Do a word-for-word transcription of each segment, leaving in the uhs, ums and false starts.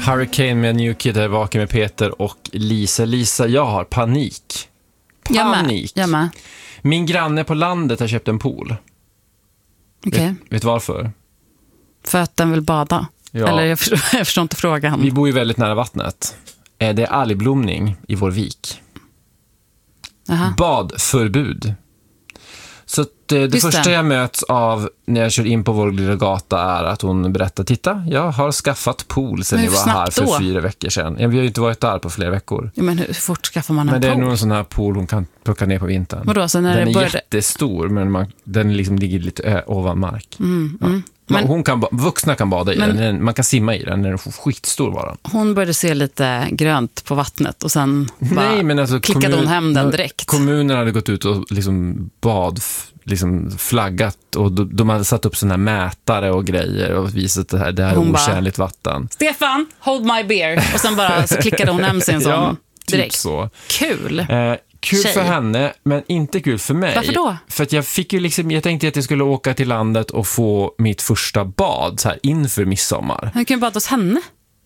Hurricane med New Kid är vaken med Peter och Lisa. Lisa, jag har panik. Panik. Jag med. Min granne på landet har köpt en pool. Okay. Vet, vet varför? För att den vill bada. Ja. Eller jag förstår, jag förstår inte frågan. Vi bor ju väldigt nära vattnet. Det är algblomning i vår vik. Aha. Badförbud. Så att det, det första jag möts av när jag kör in på vår lilla gata är att hon berättar, titta, jag har skaffat pool sen vi var här för då? fyra veckor sedan. Ja, vi har ju inte varit där på flera veckor. Ja, men hur fort skaffar man en men det pool? är nog en sån här pool hon kan plocka ner på vintern. Vadå, så när den det är började... jättestor, men man, den liksom ligger lite ö, ovan mark. Mm, ja. mm. Men, hon kan, vuxna kan bada i men, den, man kan simma i den, den är skitstor bara. Hon började se lite grönt på vattnet och sen bara Nej, men alltså, klickade kommun, hon hem den direkt. Kommunen hade gått ut och liksom bad, liksom flaggat och de, de hade satt upp såna här mätare och grejer och visat det här, det här är otjänligt vatten. Stefan, hold my beer. Och sen bara så klickade hon hem sin sån ja, direkt. Typ så. Kul. Eh, Kul Tjej. För henne, men inte kul för mig. Varför då? För att jag fick ju liksom, jag tänkte att jag skulle åka till landet och få mitt första bad så här inför midsommar. Du kan ju bada hos henne.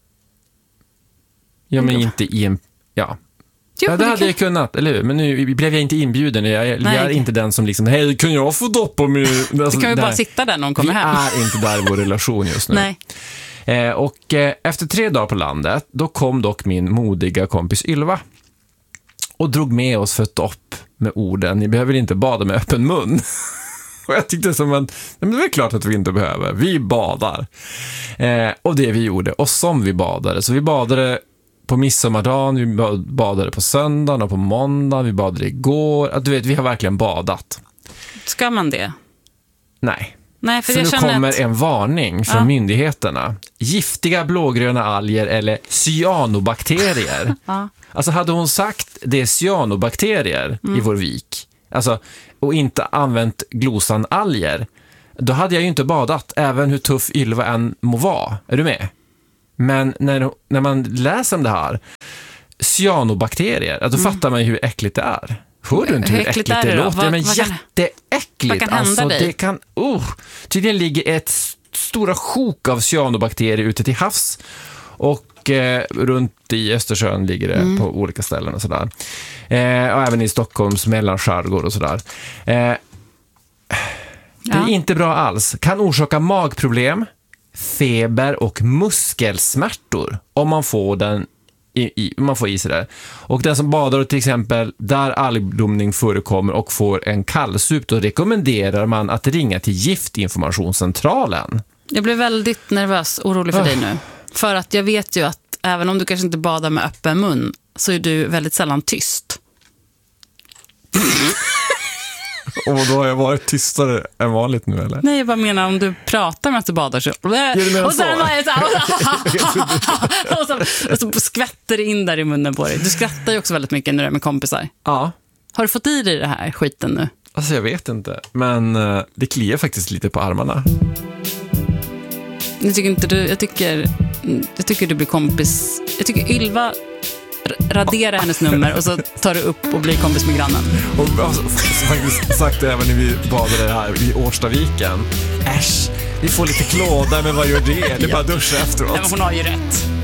Ja, men inte i en, ja. Jo, ja, det hade kan... jag kunnat, eller hur? Men nu blev jag inte inbjuden. Jag, jag Nej, är okay. inte den som liksom, hej, kan jag få doppa mig? Alltså, du kan ju bara sitta där när hon kommer vi hem. Vi är inte där i vår relation just nu. Nej. Eh, och eh, efter tre dagar på landet, då kom dock min modiga kompis Ylva och drog med oss för ett dopp med orden, ni behöver inte bada med öppen mun. Och jag tyckte som att, men det är klart att vi inte behöver. Vi badar. Eh, och det vi gjorde, och som vi badade. Så vi badade på midsommardagen, vi badade på söndagen och på måndag, vi badade igår. Att du vet, vi har verkligen badat. Ska man det? Nej. Nej, för för jag nu kommer att... en varning från ja. myndigheterna. Giftiga blågröna alger eller cyanobakterier. ja. Alltså hade hon sagt det är cyanobakterier mm. i vår vik, alltså, och inte använt glosan alger, då hade jag ju inte badat, även hur tuff Ylva än må vara. Är du med? Men när, när man läser om det här, cyanobakterier, då mm. fattar man ju hur äckligt det är. Hör du inte hur, hur äckligt, äckligt det, det låter? Vad, men vad jätteäckligt. Vad kan hända alltså, dig? Det kan, oh, tydligen ligger ett stora sjok av cyanobakterier ute till havs. Och eh, runt i Östersjön ligger det mm. på olika ställen och sådär. Eh, och även i Stockholms mellanskärgård och sådär. Eh, det är ja. inte bra alls. Kan orsaka magproblem, feber och muskelsmärtor om man får den I, i, man får i sig det. Och den som badar till exempel där algblomning förekommer och får en kallsup, då rekommenderar man att ringa till Giftinformationscentralen. Jag blir väldigt nervös, orolig för oh. dig nu. För att jag vet ju att även om du kanske inte badar med öppen mun, så är du väldigt sällan tyst. Och då har jag varit tystare än vanligt nu, eller? Nej, jag bara menar om du pratar med att du badar så... Och sen var jag så här... och, så, och så skvätter det in där i munnen på dig. Du skrattar ju också väldigt mycket när du är med kompisar. Ja. Har du fått i dig det här skiten nu? Alltså jag vet inte, men uh, det kliar faktiskt lite på armarna. Jag tycker inte du... Jag tycker, jag tycker du blir kompis... Jag tycker Ylva... radera hennes nummer och så tar du upp och blir kompis med grannen. Och alltså, faktiskt sagt det även när vi badade här i Årstaviken. Äsch, vi får lite klåda, men vad gör det? Det är bara duscha efteråt. Nej, men hon har ju rätt.